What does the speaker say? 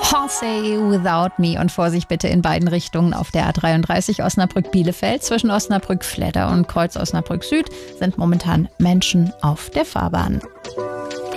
Halsey Without Me und Vorsicht bitte in beiden Richtungen auf der A33 Osnabrück-Bielefeld. Zwischen Osnabrück-Fledder und Kreuz Osnabrück Süd sind momentan Menschen auf der Fahrbahn.